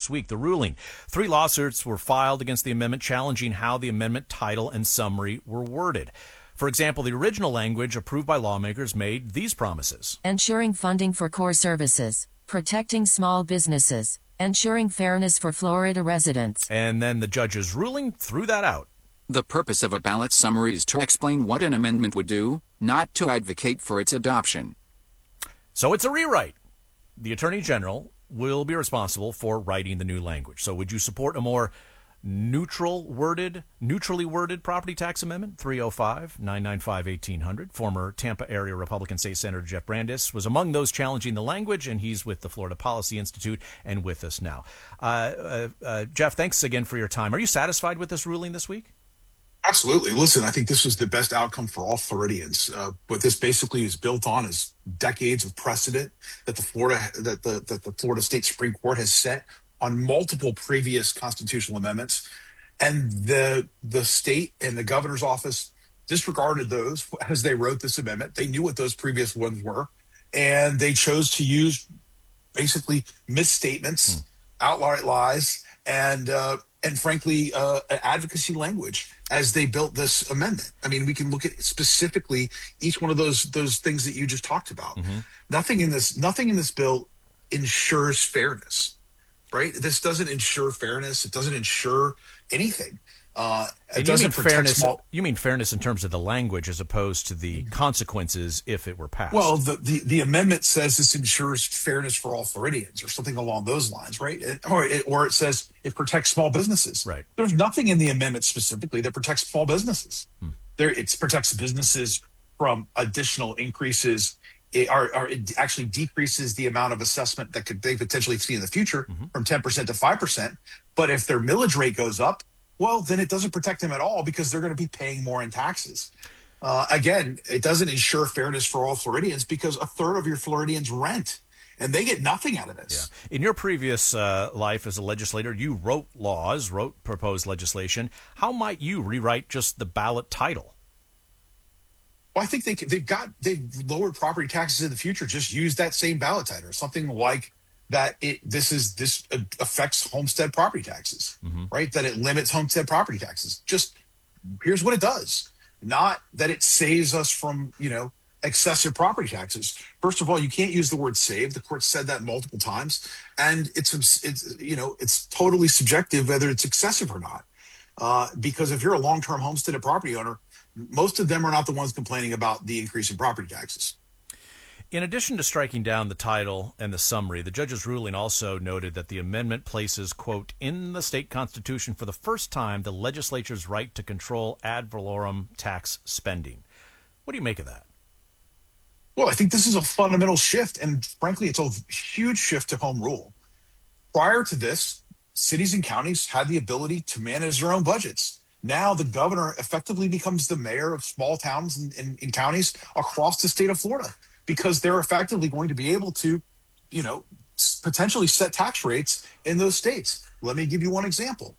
this week. The ruling. 3 lawsuits were filed against the amendment challenging how the amendment title and summary were worded. For example, the original language approved by lawmakers made these promises. Ensuring funding for core services, protecting small businesses, ensuring fairness for Florida residents. And then the judge's ruling threw that out. The purpose of a ballot summary is to explain what an amendment would do, not to advocate for its adoption. So it's a rewrite. The Attorney General will be responsible for writing the new language. So would you support a more neutrally worded property tax amendment? 305-995-1800. Former Tampa area Republican State Senator Jeff Brandes was among those challenging the language, and he's with the Florida Policy Institute and with us now. Jeff, thanks again for your time. Are you satisfied with this ruling this week? Absolutely. Listen, I think this was the best outcome for all Floridians. What this basically is built on is decades of precedent that the Florida State Supreme Court has set on multiple previous constitutional amendments, and the state and the governor's office disregarded those as they wrote this amendment. They knew what those previous ones were, and they chose to use basically misstatements, outright lies, and frankly, advocacy language as they built this amendment. I mean, we can look at specifically each one of those things that you just talked about. Mm-hmm. Nothing in this bill ensures fairness. Right? This doesn't ensure fairness. It doesn't ensure anything. It doesn't protect fairness. You mean fairness in terms of the language as opposed to the consequences if it were passed? Well, the amendment says this ensures fairness for all Floridians or something along those lines, right? Or it says it protects small businesses. Right. There's nothing in the amendment specifically that protects small businesses. It protects businesses from additional increases. It actually decreases the amount of assessment that they potentially see in the future from 10% to 5%. But if their millage rate goes up, well, then it doesn't protect them at all because they're going to be paying more in taxes. Again, it doesn't ensure fairness for all Floridians because a third of your Floridians rent, and they get nothing out of this. Yeah. In your previous life as a legislator, you wrote proposed legislation. How might you rewrite just the ballot title? Well, I think they've lowered property taxes in the future. Just use that same ballot title, something like that. This affects homestead property taxes, right? That it limits homestead property taxes. Just here's what it does. Not that it saves us from excessive property taxes. First of all, you can't use the word save. The court said that multiple times, and it's totally subjective whether it's excessive or not. Because if you're a long-term homesteaded property owner, most of them are not the ones complaining about the increase in property taxes. In addition to striking down the title and the summary, the judge's ruling also noted that the amendment places, quote, in the state constitution for the first time the legislature's right to control ad valorem tax spending. What do you make of that? Well, I think this is a fundamental shift, and frankly, it's a huge shift to home rule. Prior to this, cities and counties had the ability to manage their own budgets. Now the governor effectively becomes the mayor of small towns and counties across the state of Florida because they're effectively going to be able to, potentially set tax rates in those states. Let me give you one example.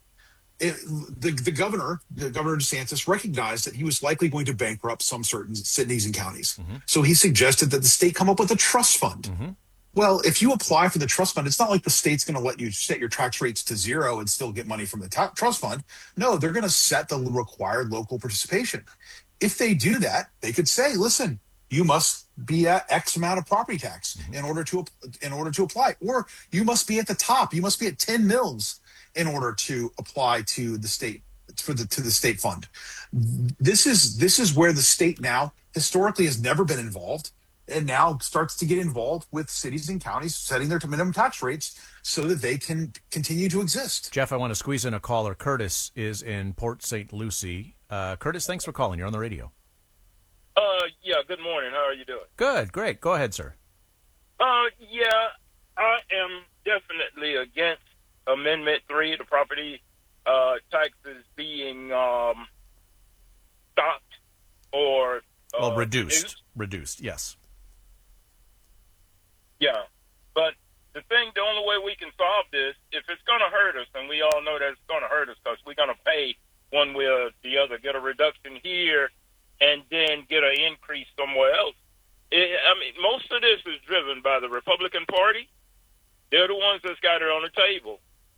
The governor DeSantis, recognized that he was likely going to bankrupt some certain cities and counties. So he suggested that the state come up with a trust fund. Well, if you apply for the trust fund, it's not like the state's going to let you set your tax rates to zero and still get money from the trust fund. No, they're going to set the required local participation. If they do that, they could say, listen, you must be at X amount of property tax in order to apply, or you must be at the top. You must be at 10 mils in order to apply to the state to the state fund. This is where the state now historically has never been involved, and now starts to get involved with cities and counties setting their minimum tax rates so that they can continue to exist. Jeff, I want to squeeze in a caller. Curtis is in Port St. Lucie. Curtis, thanks for calling. You're on the radio. Yeah, good morning. How are you doing? Good, great. Go ahead, sir. Yeah, I am definitely against Amendment 3, the property taxes being stopped or reduced, yes. Yeah, but the only way we can solve this, if it's going to hurt us, and we all know that it's going to hurt us